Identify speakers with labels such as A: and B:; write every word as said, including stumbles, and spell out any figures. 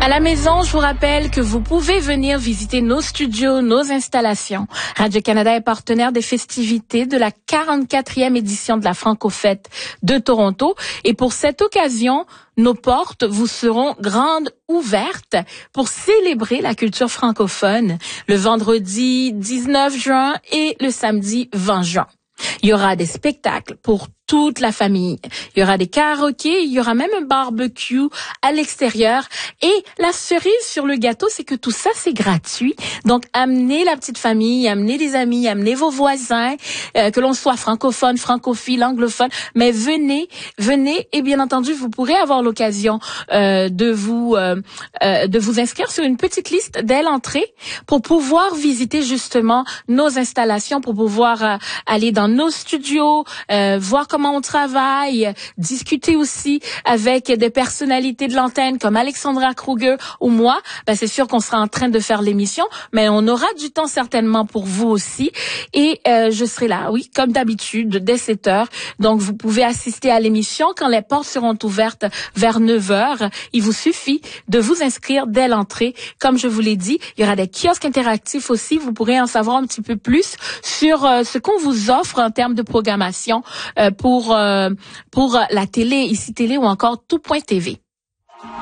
A: À la maison, je vous rappelle que vous pouvez venir visiter nos studios, nos installations. Radio-Canada est partenaire des festivités de la quarante-quatrième édition de la Franco-Fête de Toronto. Et pour cette occasion, nos portes vous seront grandes ouvertes pour célébrer la culture francophone le vendredi dix-neuf juin et le samedi vingt juin. Il y aura des spectacles pour toute la famille. Il y aura des karaokés, il y aura même un barbecue à l'extérieur. Et la cerise sur le gâteau, c'est que tout ça, c'est gratuit. Donc, amenez la petite famille, amenez des amis, amenez vos voisins, euh, que l'on soit francophone, francophile, anglophone. Mais venez, venez et bien entendu, vous pourrez avoir l'occasion euh, de vous euh, euh, de vous inscrire sur une petite liste dès l'entrée pour pouvoir visiter justement nos installations, pour pouvoir euh, aller dans nos studios, euh, voir comment comment on travaille, discuter aussi avec des personnalités de l'antenne comme Alexandra Kruger ou moi. Ben, c'est sûr qu'on sera en train de faire l'émission, mais on aura du temps certainement pour vous aussi. Et euh, je serai là, oui, comme d'habitude, dès sept heures. Donc, vous pouvez assister à l'émission quand les portes seront ouvertes vers neuf heures. Il vous suffit de vous inscrire dès l'entrée. Comme je vous l'ai dit, il y aura des kiosques interactifs aussi. Vous pourrez en savoir un petit peu plus sur euh, ce qu'on vous offre en termes de programmation euh, pour pour euh, pour la télé, ici télé ou encore tout point T V.